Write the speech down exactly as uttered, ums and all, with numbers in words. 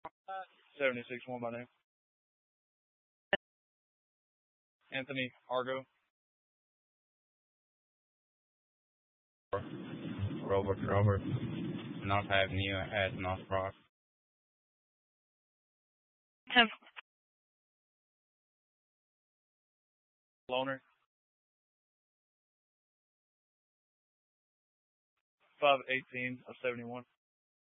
seventy-six one by name. Anthony Argo. Robert Robert. North Avenue at North Rock. Loner. five eighteen of seventy-one.